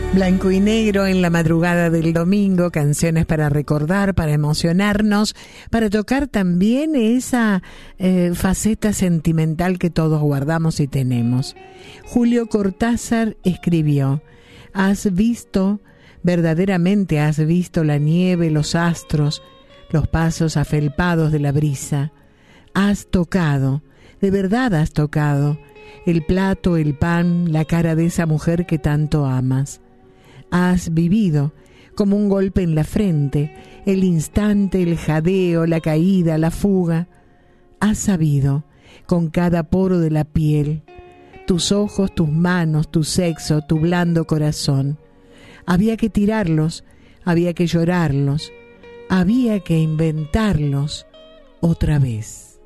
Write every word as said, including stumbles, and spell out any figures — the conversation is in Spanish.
Blanco y negro en la madrugada del domingo, canciones para recordar, para emocionarnos, para tocar también esa eh, faceta sentimental que todos guardamos y tenemos. Julio Cortázar escribió: has visto, verdaderamente has visto la nieve, los astros, los pasos afelpados de la brisa. Has tocado, de verdad has tocado, el plato, el pan, la cara de esa mujer que tanto amas. Has vivido, como un golpe en la frente, el instante, el jadeo, la caída, la fuga. Has sabido, con cada poro de la piel, tus ojos, tus manos, tu sexo, tu blando corazón. Había que tirarlos, había que llorarlos, había que inventarlos otra vez.